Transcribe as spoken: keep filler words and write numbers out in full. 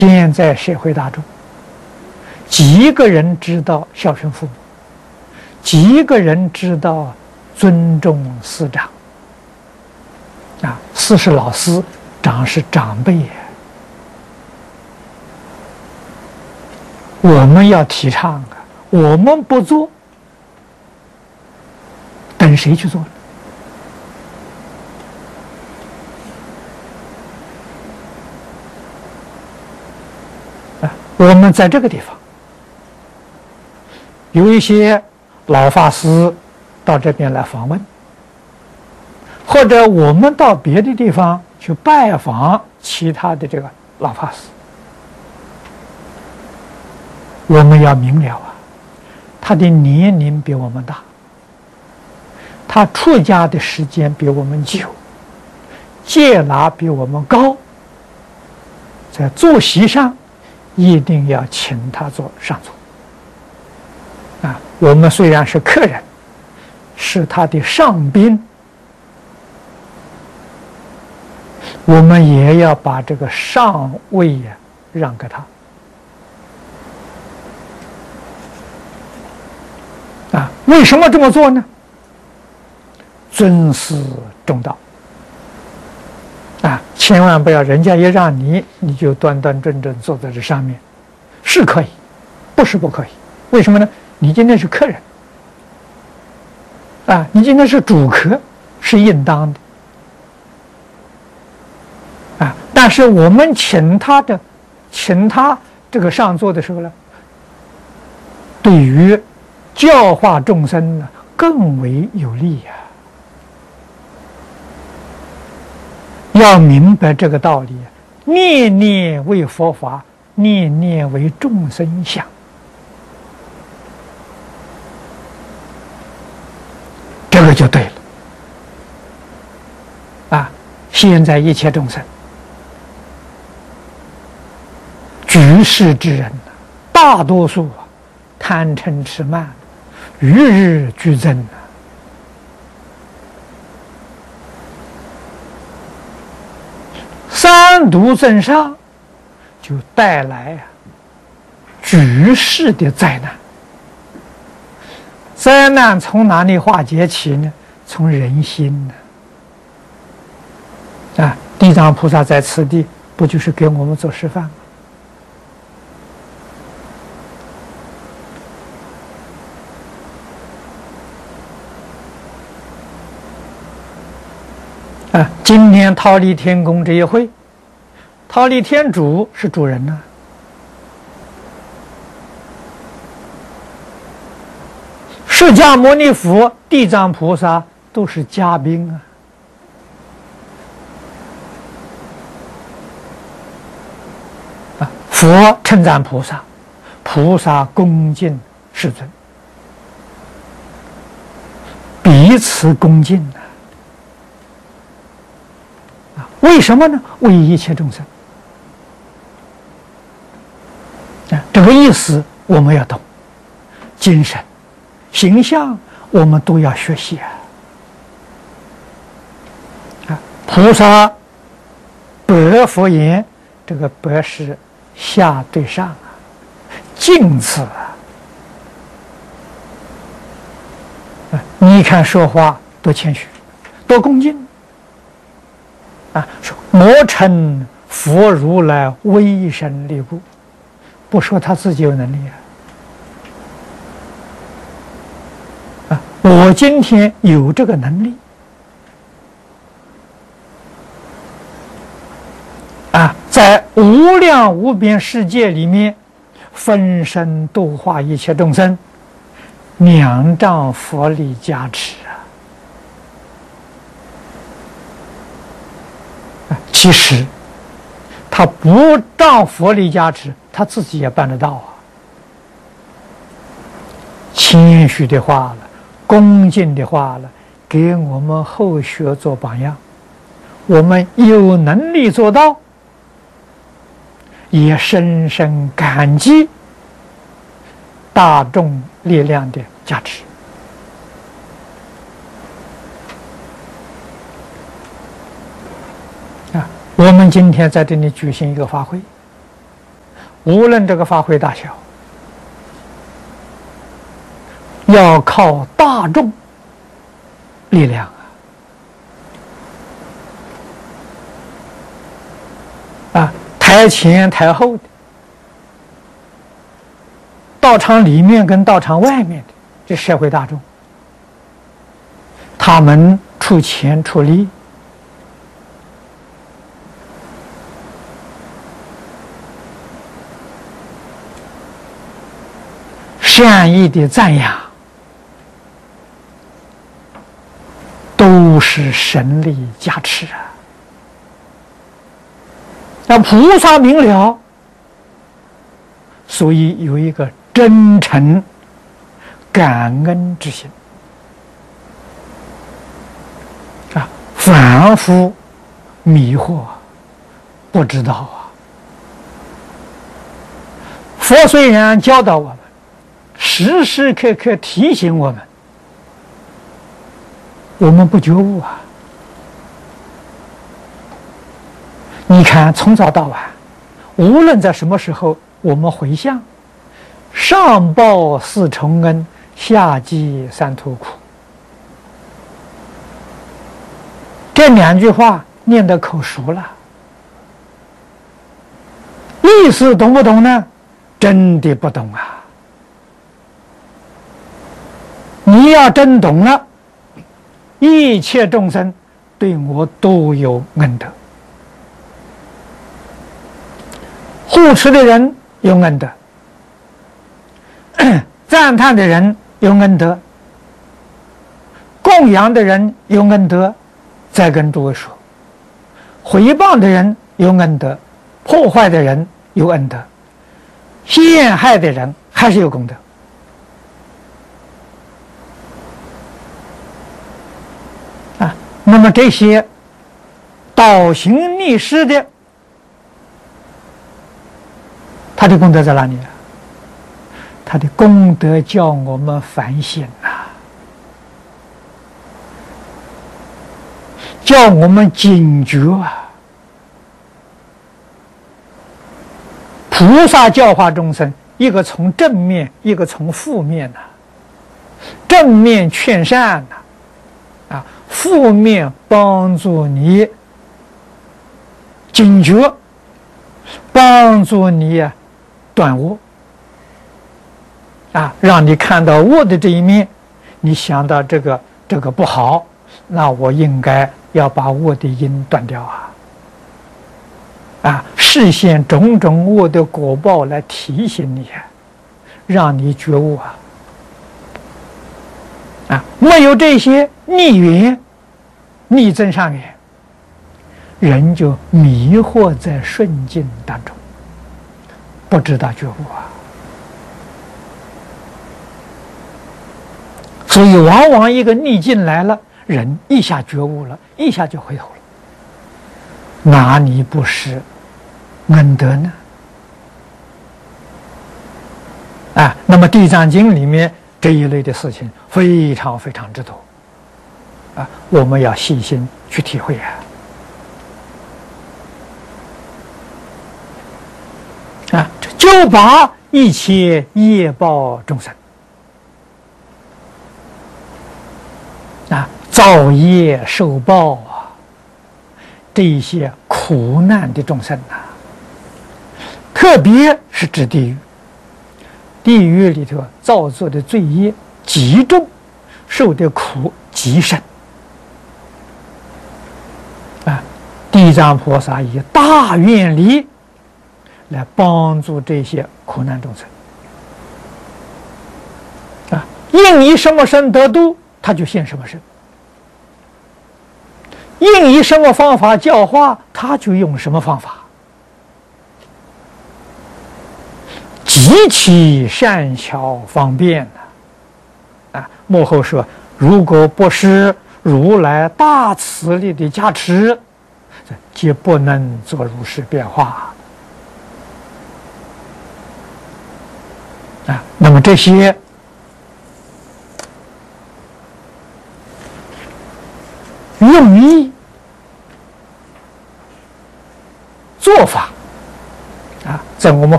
现在社会大众，几个人知道孝顺父母？几个人知道尊重师长？啊，师是老师，长是长辈。我们要提倡啊，我们不做，等谁去做呢？啊，我们在这个地方有一些老法师到这边来访问，或者我们到别的地方去拜访其他的这个老法师，我们要明了啊，他的年龄比我们大，他出家的时间比我们久，戒拿比我们高，在坐席上一定要请他做上座。啊，我们虽然是客人，是他的上宾，我们也要把这个上位呀让给他。啊，为什么这么做呢？尊师重道。啊，千万不要人家一让你，你就端端正正坐在这上面，是可以，不是不可以。为什么呢？你今天是客人，啊，你今天是主客，是应当的。啊，但是我们请他的，请他这个上座的时候呢，对于教化众生呢更为有利呀。要明白这个道理，念念为佛法，念念为众生想。这个就对了。啊，现在一切众生，居士之人，大多数啊，贪嗔痴慢，与日俱增啊。三毒增上，就带来啊居士的灾难。灾难从哪里化解起呢？从人心呢。啊，地藏菩萨在此地不就是给我们做示范吗？啊，今天忉利天宫这一会，忉利天主是主人呢、啊，释迦牟尼佛、地藏菩萨都是嘉宾啊。啊，佛称赞菩萨，菩萨恭敬世尊，彼此恭敬呢、啊。为什么呢？为一切众生。啊，这个意思我们要懂，精神、形象我们都要学习啊。啊，菩萨白佛言，这个白是下对上啊，敬字啊。啊，你看说话多谦虚，多恭敬。啊，说莫称佛如来威神力故，不说他自己有能力啊。啊，我今天有这个能力，啊，在无量无边世界里面，分身度化一切众生，两仗佛力加持啊。其实，他不仗佛力加持，他自己也办得到啊。谦虚的话了，恭敬的话了，给我们后学做榜样。我们有能力做到，也深深感激大众力量的加持。啊，我们今天在这里举行一个法会。 无论这个法会大小，要靠大众力量啊！啊，台前台后的，道场里面跟道场外面的这社会大众，他们出钱出力，善意的赞扬，都是神力加持啊！让菩萨明了，所以有一个真诚感恩之心啊，反复迷惑，不知道啊。佛虽然教导我们，时时刻刻提醒我们，我们不觉悟啊！你看，从早到晚，无论在什么时候，我们回向，上报四重恩，下济三途苦。这两句话念得口熟了，意思懂不懂呢？真的不懂啊！你要真懂了，一切众生对我都有恩德，护持的人有恩德，赞叹的人有恩德，供养的人有恩德。再跟诸位说，毁谤的人有恩德，破坏的人有恩德，陷害的人还是有功德。啊，那么这些倒行逆施的，他的功德在哪里啊？他的功德叫我们反省啊，叫我们警觉啊！菩萨教化众生，一个从正面，一个从负面呐、啊。正面劝善呐、啊，啊，负面帮助你警觉，帮助你啊断恶啊，让你看到恶的这一面，你想到这个这个不好，那我应该要把恶的因断掉啊！啊，示现种种恶的果报来提醒你，让你觉悟啊！啊，没有这些逆缘、逆增上缘，人就迷惑在顺境当中，不知道觉悟啊！所以，往往一个逆境来了，人一下觉悟了，一下就回头了，哪里不是恩德呢？啊，那么《地藏经》里面这一类的事情非常非常之多，啊，我们要细心去体会啊！啊，就把一切业报众生啊，造业受报啊，这一些苦难的众生啊，特别是指地狱，地狱里头造作的罪业极重，受的苦极深啊！地藏菩萨以大愿力来帮助这些苦难众生啊，应以什么身得度，他就现什么身；应以什么方法教化，他就用什么方法。极其善巧方便呐！啊，幕后说，如果不是如来大慈力的加持，皆不能做如是变化啊。那么这些用意做法啊，在我们